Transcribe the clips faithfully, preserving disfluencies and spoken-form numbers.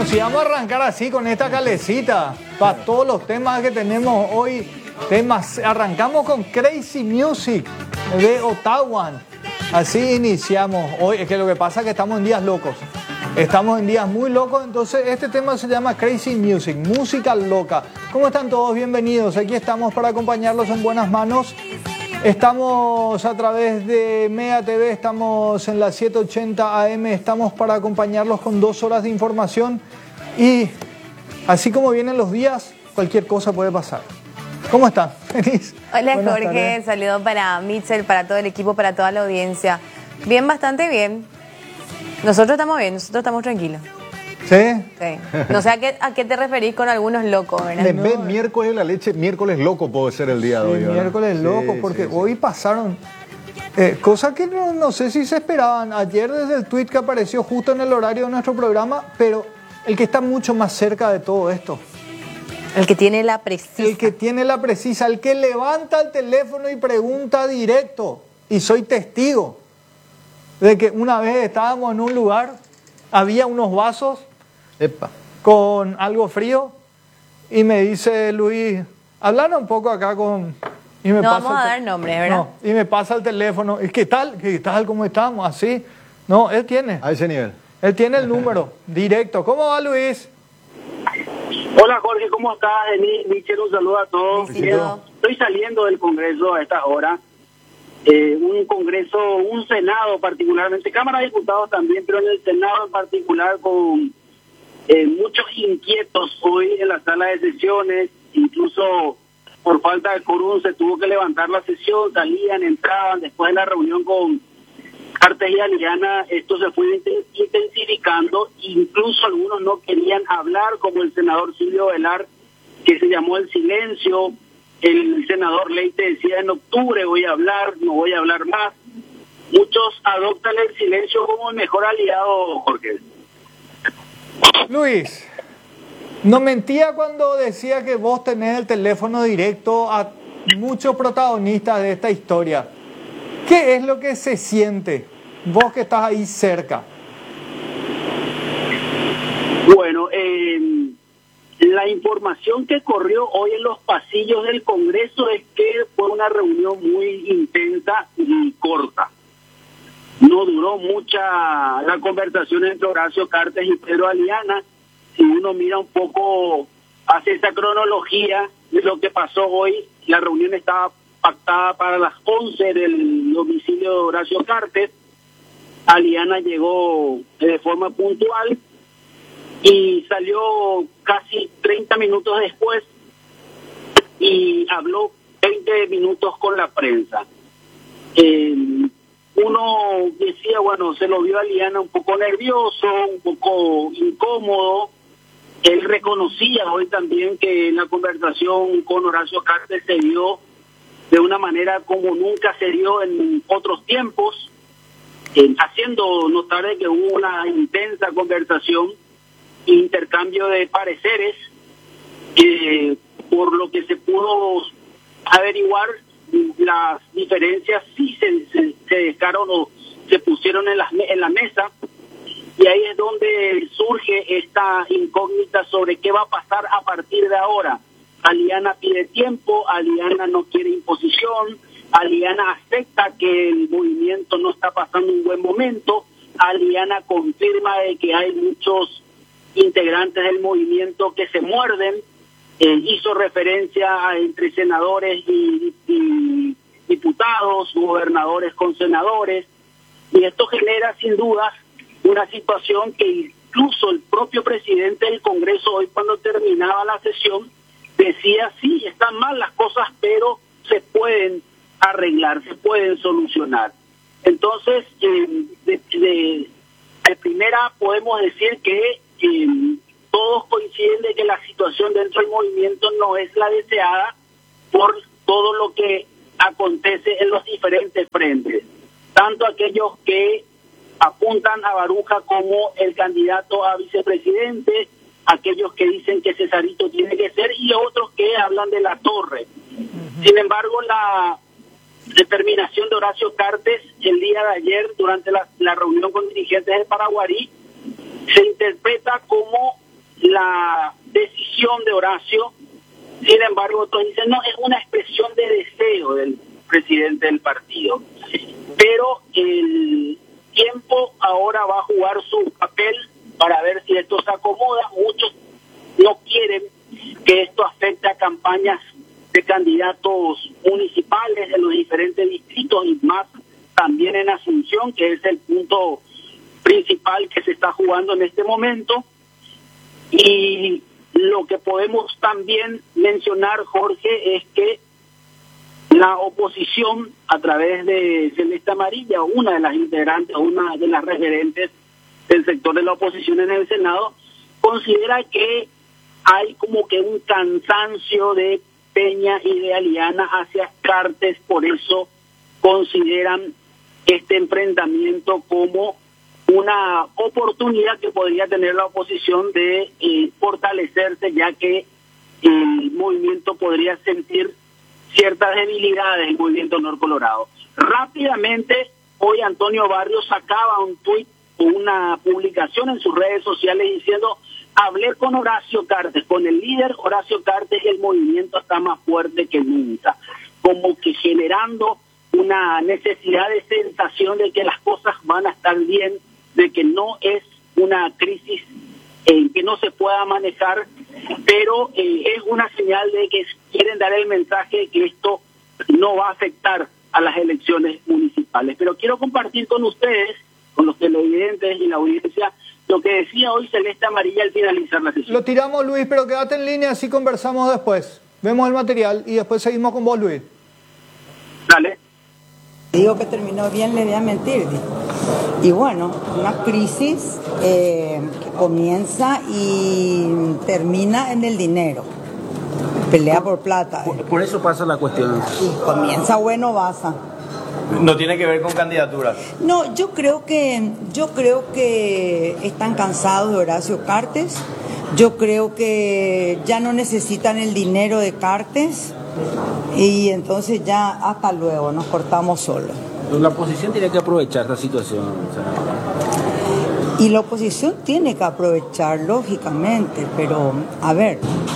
si vamos a arrancar así con esta calecita, para todos los temas que tenemos hoy, temas, arrancamos con Crazy Music de Ottawa. Así iniciamos hoy. Es que lo que pasa es que estamos en días locos. Estamos en días muy locos, entonces este tema se llama Crazy Music, música loca. ¿Cómo están todos? Bienvenidos. Aquí estamos para acompañarlos en buenas manos. Estamos a través de Mega T V, estamos en la setecientos ochenta A M, estamos para acompañarlos con dos horas de información y así como vienen los días, cualquier cosa puede pasar. ¿Cómo están? ¿Feliz? Hola Jorge, saludo para Mitchell, para todo el equipo, para toda la audiencia. Bien, bastante bien. Nosotros estamos bien, nosotros estamos tranquilos. ¿Sí? Sí. No sé a qué, a qué te referís con algunos locos, ¿verdad? En vez de miércoles la leche, miércoles loco puede ser el día de hoy. Sí, miércoles sí, loco, porque sí, sí. hoy pasaron eh, cosas que no, no sé si se esperaban. Ayer desde el tweet que apareció justo en el horario de nuestro programa, pero el que está mucho más cerca de todo esto. El que tiene la precisa. El que tiene la precisa, el que levanta el teléfono y pregunta directo. Y soy testigo de que una vez estábamos en un lugar, había unos vasos Epa. con algo frío y me dice Luis, hablar un poco acá con... Y me No pasa vamos a el dar nombres, ¿verdad? No, y me pasa el teléfono. ¿Y qué tal? ¿Qué tal? ¿Cómo estamos? Así. No, él tiene. A ese nivel. Él tiene el número directo. ¿Cómo va, Luis? Hola Jorge, ¿cómo estás? Michel, un saludo a todos. Bienvenido. Estoy saliendo del Congreso a esta hora. Eh, un Congreso, un Senado particularmente, Cámara de Diputados también, pero en el Senado en particular con eh, muchos inquietos hoy en la sala de sesiones, incluso por falta de quórum se tuvo que levantar la sesión, salían, entraban, después de la reunión con Cartes y Aliana, esto se fue intensificando, incluso algunos no querían hablar, como el senador Silvio Velar, que se llamó el silencio. El senador Leite decía en octubre voy a hablar, no voy a hablar más. Muchos adoptan el silencio como el mejor aliado, Jorge. Luis, no mentía cuando decía que vos tenés el teléfono directo a muchos protagonistas de esta historia. ¿Qué es lo que se siente? Vos que estás ahí cerca. Bueno, eh... la información que corrió hoy en los pasillos del Congreso es que fue una reunión muy intensa y corta. No duró mucha la conversación entre Horacio Cartes y Pedro Aliana. Si uno mira un poco, hace esa cronología de lo que pasó hoy, la reunión estaba pactada para las once del domicilio de Horacio Cartes. Aliana llegó de forma puntual y salió casi treinta minutos después y habló veinte minutos con la prensa. Eh, uno decía, bueno, se lo vio a Aliana un poco nervioso, un poco incómodo. Él reconocía hoy también que la conversación con Horacio Cartes se dio de una manera como nunca se dio en otros tiempos, eh, haciendo notar que hubo una intensa conversación, intercambio de pareceres, eh, por lo que se pudo averiguar, las diferencias sí se, se, se dejaron o se pusieron en la, en la mesa, y ahí es donde surge esta incógnita sobre qué va a pasar a partir de ahora. Aliana pide tiempo, Aliana no quiere imposición, Aliana acepta que el movimiento no está pasando un buen momento, Aliana confirma de que hay muchos integrantes del movimiento que se muerden, eh, hizo referencia a entre senadores y, y diputados, gobernadores con senadores, y esto genera sin dudas una situación que incluso el propio presidente del Congreso hoy cuando terminaba la sesión decía, sí, están mal las cosas, pero se pueden arreglar, se pueden solucionar. Entonces, eh, de, de, de primera podemos decir que Eh, todos coinciden de que la situación dentro del movimiento no es la deseada por todo lo que acontece en los diferentes frentes, tanto aquellos que apuntan a Baruja como el candidato a vicepresidente, aquellos que dicen que Cesarito tiene que ser y otros que hablan de la torre. Uh-huh. Sin embargo, la determinación de Horacio Cartes el día de ayer durante la, la reunión con dirigentes del Paraguarí se interpreta como la decisión de Horacio. Sin embargo, otros dicen, no, es una expresión de deseo del presidente del partido. Pero el tiempo ahora va a jugar su papel para ver si esto se acomoda. Muchos no quieren que esto afecte a campañas de candidatos municipales en los diferentes distritos y más también en Asunción, que es el punto principal que se está jugando en este momento. Y lo que podemos también mencionar, Jorge, es que la oposición, a través de Celeste Amarilla, una de las integrantes, una de las referentes del sector de la oposición en el Senado, considera que hay como que un cansancio de Peña y de Aliana hacia Cartes, por eso consideran este enfrentamiento como una oportunidad que podría tener la oposición de eh, fortalecerse, ya que el movimiento podría sentir ciertas debilidades, el movimiento Nor Colorado. Rápidamente, hoy Antonio Barrios sacaba un tuit o una publicación en sus redes sociales diciendo: hablé con Horacio Cartes, con el líder Horacio Cartes, el movimiento está más fuerte que nunca, como que generando una necesidad de sensación de que las cosas van a estar bien, de que no es una crisis eh, que no se pueda manejar, pero eh, es una señal de que quieren dar el mensaje de que esto no va a afectar a las elecciones municipales. Pero quiero compartir con ustedes, con los televidentes y la audiencia, lo que decía hoy Celeste Amarilla al finalizar la sesión. Lo tiramos, Luis, pero quédate en línea, así conversamos después. Vemos el material y después seguimos con vos, Luis. Dale. Digo que terminó bien, le voy a mentir. Y bueno, una crisis eh, que comienza y termina en el dinero. Pelea por plata. Por, por eso pasa la cuestión. Y comienza bueno, basa. No tiene que ver con candidaturas. No, yo creo que yo creo que están cansados de Horacio Cartes. Yo creo que ya no necesitan el dinero de Cartes y entonces ya hasta luego, nos cortamos solos. La oposición tiene que aprovechar esta situación. O sea. Y la oposición tiene que aprovechar, lógicamente, pero a ver,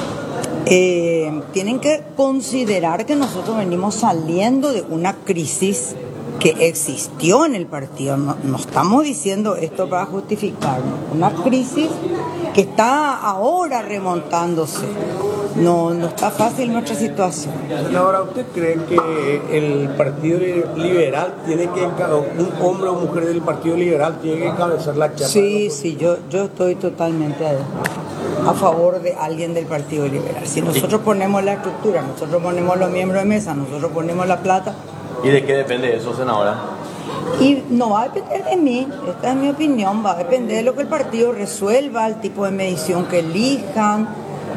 eh, tienen que considerar que nosotros venimos saliendo de una crisis que existió en el partido. No, no estamos diciendo esto para justificarnos. Una crisis que está ahora remontándose. No, no está fácil nuestra situación. Ahora, ¿usted cree que el Partido Liberal tiene que, un hombre o mujer del Partido Liberal tiene que encabezar la chapa? Sí, sí, yo, yo estoy totalmente a, a favor de alguien del Partido Liberal. Si nosotros ponemos la estructura, nosotros ponemos los miembros de mesa, nosotros ponemos la plata. ¿Y de qué depende eso, senadora? Y no va a depender de mí, esta es mi opinión, va a depender de lo que el partido resuelva, el tipo de medición que elijan,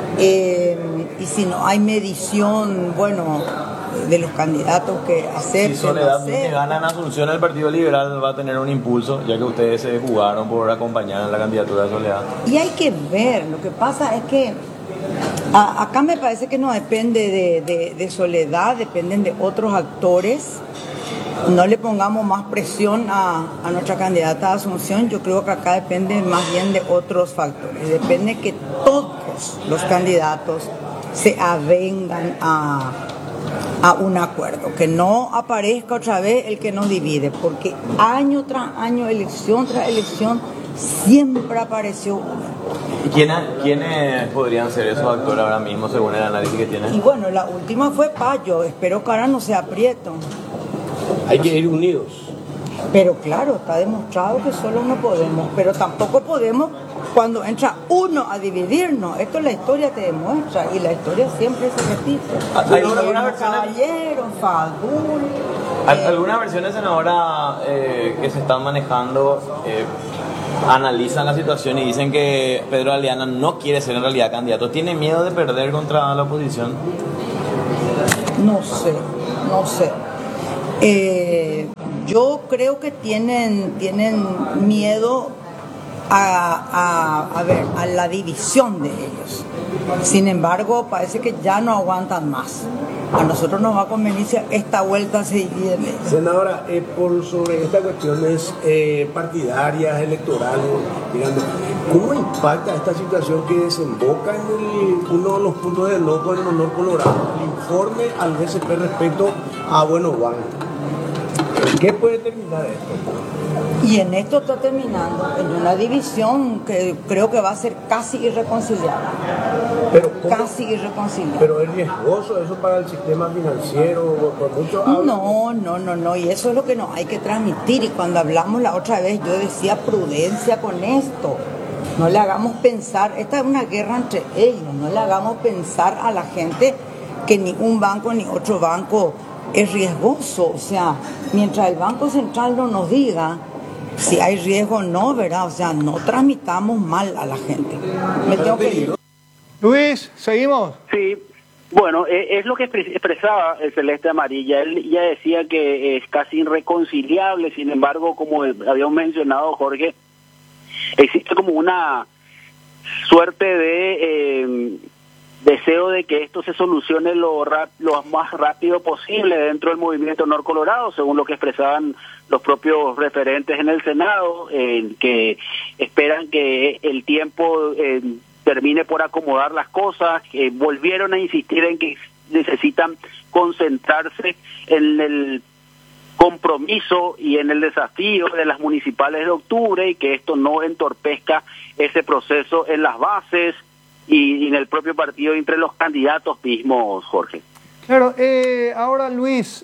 eh, y si no hay medición, bueno, de los candidatos que acepten. Si Soledad hacer. gana en Asunción, el Partido Liberal va a tener un impulso, ya que ustedes se jugaron por acompañar en la candidatura de Soledad. Y hay que ver, lo que pasa es que a, acá me parece que no depende de, de, de Soledad, dependen de otros actores. No le pongamos más presión a, a nuestra candidata de Asunción. Yo creo que acá depende más bien de otros factores. Depende que todos los candidatos se avengan a, a un acuerdo, que no aparezca otra vez el que nos divide, porque año tras año, elección tras elección, siempre apareció uno. ¿Y quiénes, quiénes podrían ser esos actores ahora mismo, según el análisis que tienen? Y bueno, la última fue Payo. Espero que ahora no sea Prieto. Hay que ir unidos. Pero claro, está demostrado que solo no podemos, pero tampoco podemos cuando entra uno a dividirnos. Esto la historia te demuestra y la historia siempre se repite. ¿Hay algunas versiones? Caballero, Fadul. ¿Hay algunas versiones, senadora, eh, que se están manejando, eh, analizan la situación y dicen que Pedro Aliana no quiere ser en realidad candidato? ¿Tiene miedo de perder contra la oposición? No sé, no sé. Eh, yo creo que tienen, tienen miedo a, a, a ver, a la división de ellos. Sin embargo, parece que ya no aguantan más. A nosotros nos va a convenir si esta vuelta se viene. Senadora, eh, por sobre estas cuestiones eh, partidarias, electorales, digamos, ¿cómo impacta esta situación que desemboca en el, uno de los puntos de loco en el honor colorado? El informe al B C P respecto a Buenos Banco. ¿Qué puede terminar esto? Y en esto está terminando en una división que creo que va a ser casi irreconciliable. Pero, ¿cómo? Casi irreconciliable. Pero es riesgoso eso para el sistema financiero, por mucho hablan. No, no, no, no, y eso es lo que nos hay que transmitir. Y cuando hablamos la otra vez, yo decía prudencia con esto. No le hagamos pensar, esta es una guerra entre ellos, no le hagamos pensar a la gente que ni un banco ni otro banco es riesgoso. O sea, mientras el Banco Central no nos diga si hay riesgo o no, ¿verdad? O sea, no transmitamos mal a la gente. Me tengo que ir. Luis, seguimos. Sí, bueno, eh, es lo que expresaba el Celeste Amarilla. Él ya decía que es casi irreconciliable, sin embargo, como habíamos mencionado, Jorge, existe como una suerte de eh, deseo de que esto se solucione lo, rap, lo más rápido posible dentro del movimiento Honor Colorado, según lo que expresaban los propios referentes en el Senado, eh, que esperan que el tiempo eh, termine por acomodar las cosas. Eh, volvieron a insistir en que necesitan concentrarse en el compromiso y en el desafío de las municipales de octubre, y que esto no entorpezca ese proceso en las bases y, y en el propio partido entre los candidatos mismos, Jorge. Claro, eh, ahora Luis,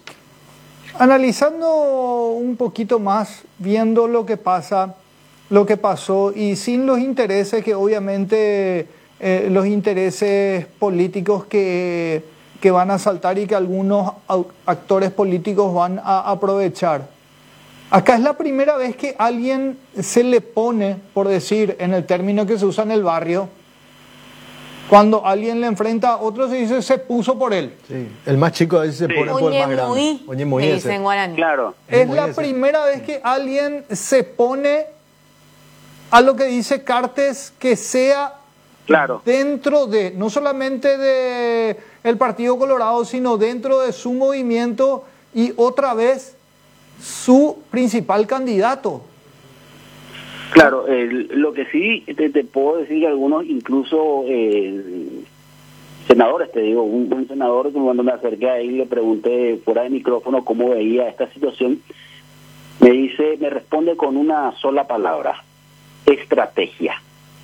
analizando un poquito más, viendo lo que pasa, lo que pasó, y sin los intereses que obviamente, eh, los intereses políticos que, que van a saltar y que algunos actores políticos van a aprovechar. Acá es la primera vez que alguien se le pone, por decir, en el término que se usa en el barrio, cuando alguien le enfrenta a otro, se dice se puso por él. Sí, el más chico a veces se Sí. pone por el más grande. Oñemuí, Oñemuí que ese. dicen guaraní. Claro. Es Muy la ese. primera vez que alguien se pone a lo que dice Cartes, que sea Claro. dentro de, no solamente de el Partido Colorado, sino dentro de su movimiento, y otra vez su principal candidato. Claro, eh, lo que sí te, te puedo decir que algunos, incluso eh, senadores, te digo, un, un senador, cuando me acerqué a él le pregunté fuera de micrófono cómo veía esta situación, me dice, me responde con una sola palabra: estrategia.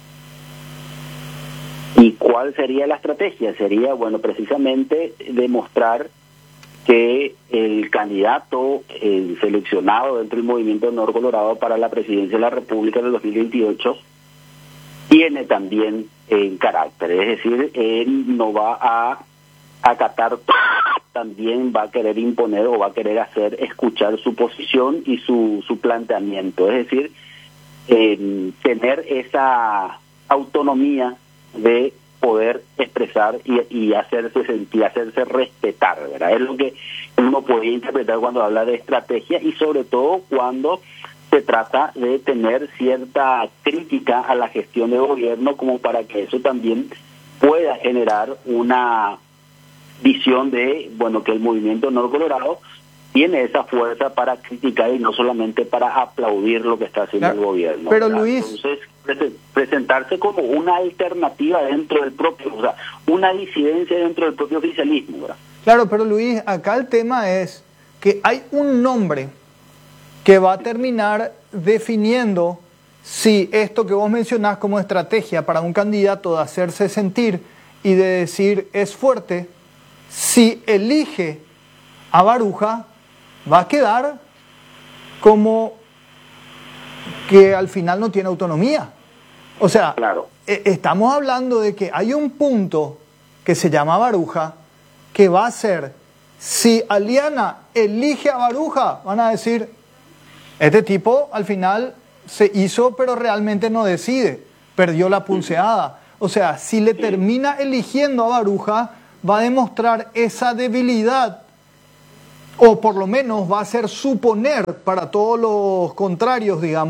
¿Y cuál sería la estrategia? Sería, bueno, precisamente demostrar que el candidato el seleccionado dentro del movimiento Honor Colorado para la presidencia de la República del dos mil veintiocho tiene también el carácter, es decir, él no va a acatar, también va a querer imponer o va a querer hacer escuchar su posición y su, su planteamiento, es decir, eh, tener esa autonomía de poder expresar y, y hacerse sentir, hacerse respetar, ¿verdad? Es lo que uno puede interpretar cuando habla de estrategia, y sobre todo cuando se trata de tener cierta crítica a la gestión de gobierno, como para que eso también pueda generar una visión de, bueno, que el movimiento Honor Colorado tiene esa fuerza para criticar y no solamente para aplaudir lo que está haciendo Claro, el gobierno. pero ¿verdad? Luis... Entonces, pre- presentarse como una alternativa dentro del propio, o sea, una disidencia dentro del propio oficialismo, ¿verdad? Claro, pero Luis, acá el tema es que hay un nombre que va a terminar definiendo si esto que vos mencionás como estrategia para un candidato de hacerse sentir y de decir es fuerte, si elige a Baruja, va a quedar como que al final no tiene autonomía. O sea, Claro. eh, estamos hablando de que hay un punto que se llama Baruja, que va a ser, si Aliana elige a Baruja, van a decir, este tipo al final se hizo, pero realmente no decide, perdió la pulseada. O sea, si le termina eligiendo a Baruja, va a demostrar esa debilidad, o por lo menos va a hacer suponer para todos los contrarios, digamos,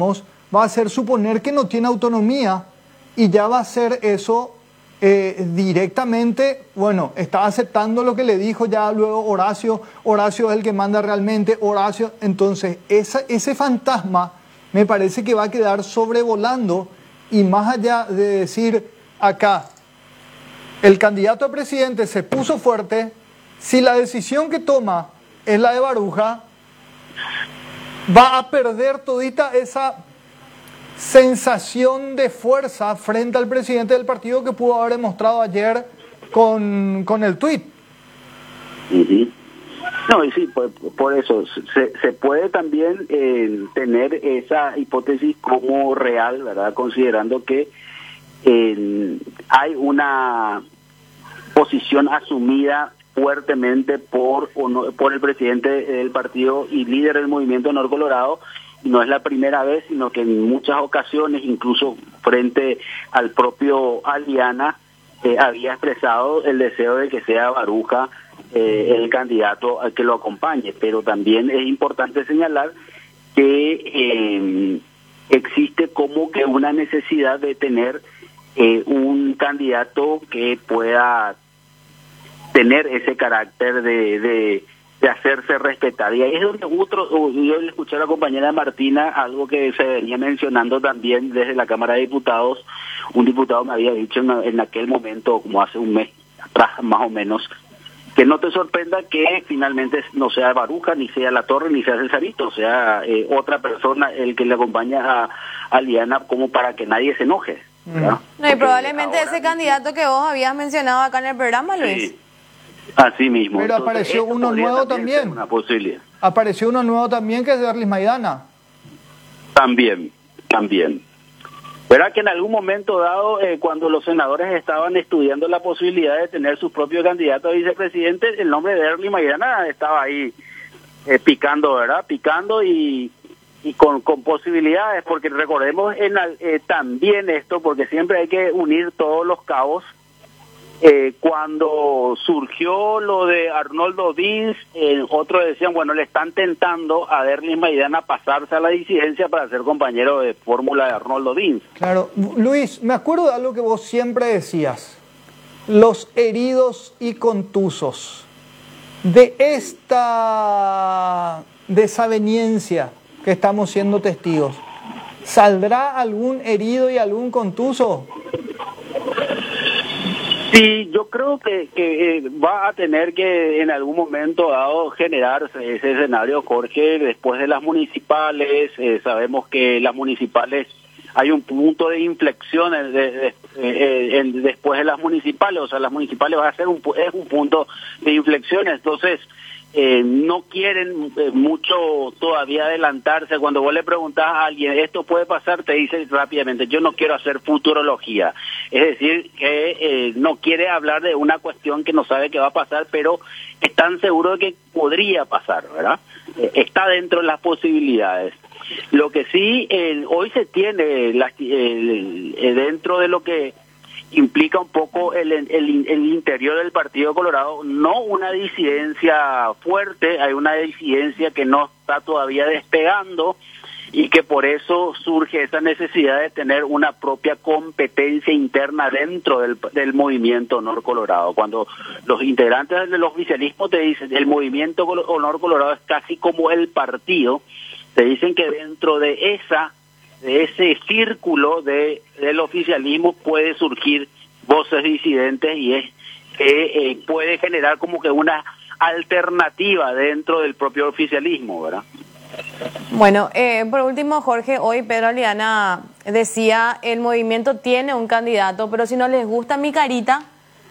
va a ser suponer que no tiene autonomía y ya va a ser eso eh, directamente, bueno, está aceptando lo que le dijo ya luego Horacio, Horacio es el que manda realmente, Horacio, entonces esa, ese fantasma me parece que va a quedar sobrevolando y más allá de decir acá, el candidato a presidente se puso fuerte, si la decisión que toma es la de Baruja, va a perder todita esa sensación de fuerza frente al presidente del partido que pudo haber demostrado ayer con, con el tuit. Uh-huh. No, y sí, por, por eso se, se puede también eh, tener esa hipótesis como real, ¿verdad? Considerando que eh, hay una posición asumida fuertemente por, por el presidente del partido y líder del movimiento Honor Colorado. No es la primera vez, sino que en muchas ocasiones, incluso frente al propio Aliana, eh, había expresado el deseo de que sea Baruja eh, el candidato al que lo acompañe. Pero también es importante señalar que eh, existe como que una necesidad de tener eh, un candidato que pueda tener ese carácter de... de de hacerse respetar. Y ahí es donde otro, yo le escuché a la compañera Martina algo que se venía mencionando también desde la Cámara de Diputados. Un diputado me había dicho en, en aquel momento, como hace un mes atrás más o menos, que no te sorprenda que finalmente no sea Baruja, ni sea La Torre, ni sea Cesarito, o sea eh, otra persona el que le acompaña a, a Liana, como para que nadie se enoje, ¿verdad? No, y probablemente ahora, ese candidato que vos habías mencionado acá en el programa, Luis. Sí. Así mismo. Pero Entonces, apareció uno nuevo también. también. Una posibilidad. Apareció uno nuevo también que es de Darlis Maidana. También, también. Verá que en algún momento dado, eh, cuando los senadores estaban estudiando la posibilidad de tener su propio candidato a vicepresidente, el nombre de Darlis Maidana estaba ahí eh, picando, ¿verdad? Picando y, y con, con posibilidades, porque recordemos en, eh, también esto, porque siempre hay que unir todos los cabos. Eh, cuando surgió lo de Arnoldo Dins, eh, otros decían, bueno, le están tentando a Darlis Maidana pasarse a la disidencia para ser compañero de fórmula de Arnoldo Dins. Claro, Luis, me acuerdo de algo que vos siempre decías, los heridos y contusos. De esta desaveniencia que estamos siendo testigos, ¿saldrá algún herido y algún contuso? Sí, yo creo que, que eh, va a tener que en algún momento dado generarse ese escenario, Jorge, después de las municipales. Eh, sabemos que las municipales hay un punto de inflexión de, de, de, eh, en, después de las municipales, o sea, las municipales va a ser un, es un punto de inflexión, entonces eh, no quieren eh, mucho todavía adelantarse. Cuando vos le preguntás a alguien, esto puede pasar, te dice rápidamente, yo no quiero hacer futurología, es decir, que eh, no quiere hablar de una cuestión que no sabe que va a pasar, pero están seguros de que podría pasar, ¿verdad? Eh, está dentro de las posibilidades. Lo que sí, eh, hoy se tiene la, el, el, dentro de lo que implica un poco el, el, el interior del Partido Colorado, no una disidencia fuerte, hay una disidencia que no está todavía despegando y que por eso surge esa necesidad de tener una propia competencia interna dentro del, del movimiento Honor Colorado. Cuando los integrantes del oficialismo te dicen el movimiento Honor Colorado es casi como el partido, te dicen que dentro de esa de ese círculo de del oficialismo puede surgir voces disidentes y es que eh, puede generar como que una alternativa dentro del propio oficialismo, ¿verdad? Bueno, eh, por último, Jorge, hoy Pedro Aliana decía, el movimiento tiene un candidato, pero si no les gusta mi carita,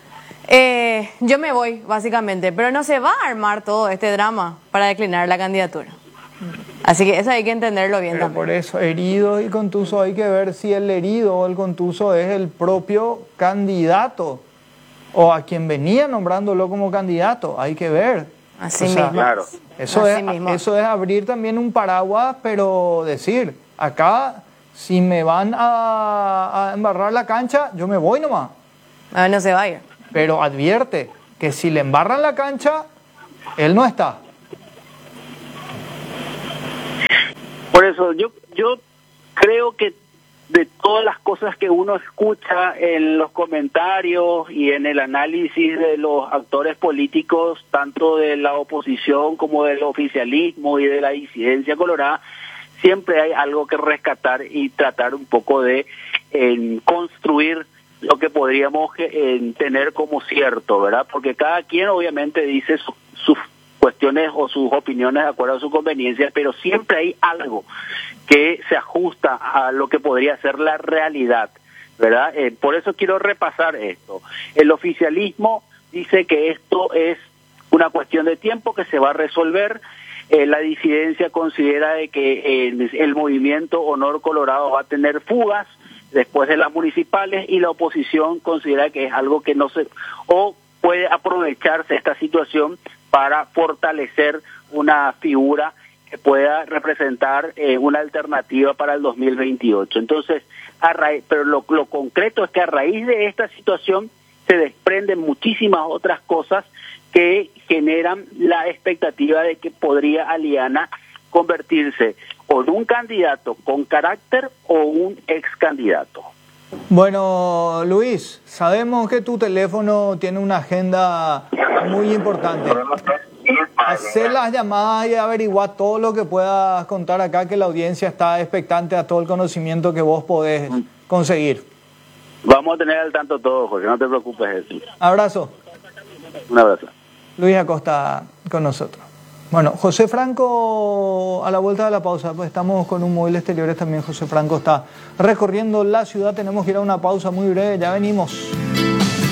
eh, yo me voy, básicamente, pero no se va a armar todo este drama para declinar la candidatura. Así que eso hay que entenderlo bien. Pero también. por eso, herido y contuso, hay que ver si el herido o el contuso es el propio candidato o a quien venía nombrándolo como candidato. Hay que ver. Así o sea, mismo. Claro. Eso, Así es, mismo. eso es abrir también un paraguas, pero decir, acá, si me van a, a embarrar la cancha, yo me voy nomás. Ah, no se va a ir. Pero advierte que si le embarran la cancha, él no está. Por eso yo yo creo que de todas las cosas que uno escucha en los comentarios y en el análisis de los actores políticos, tanto de la oposición como del oficialismo y de la disidencia colorada, siempre hay algo que rescatar y tratar un poco de eh, construir lo que podríamos eh, tener como cierto, ¿verdad? Porque cada quien obviamente dice su, sus cuestiones o sus opiniones de acuerdo a su conveniencia, pero siempre hay algo que se ajusta a lo que podría ser la realidad, ¿verdad? Eh, por eso quiero repasar esto. El oficialismo dice que esto es una cuestión de tiempo que se va a resolver. Eh, la disidencia considera de que eh, el movimiento Honor Colorado va a tener fugas después de las municipales, y la oposición considera que es algo que no se... o puede aprovecharse esta situación para fortalecer una figura que pueda representar eh, una alternativa para el dos mil veintiocho. Entonces, a raíz, pero lo, lo concreto es que a raíz de esta situación se desprenden muchísimas otras cosas que generan la expectativa de que podría Aliana convertirse o en un candidato con carácter o un ex candidato. Bueno, Luis, sabemos que tu teléfono tiene una agenda muy importante. Hacer las llamadas y averiguar todo lo que puedas contar acá, que la audiencia está expectante a todo el conocimiento que vos podés conseguir. Vamos a tener al tanto todo, Jorge, no te preocupes de eso. Abrazo. Un abrazo. Luis Acosta con nosotros. Bueno, José Franco, a la vuelta de la pausa, pues estamos con un móvil exteriores también. José Franco está recorriendo la ciudad, tenemos que ir a una pausa muy breve, ya venimos.